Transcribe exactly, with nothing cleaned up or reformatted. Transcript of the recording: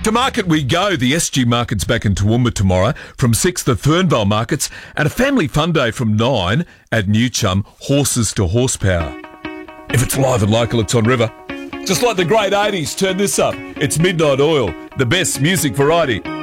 To market we go. The S G Market's back in Toowoomba tomorrow from six to Fernvale Markets, and a family fun day from nine at New Chum, Horses to Horsepower. If it's live and local, it's on River. Just like the great eighties, turn this up. It's Midnight Oil, the best music variety.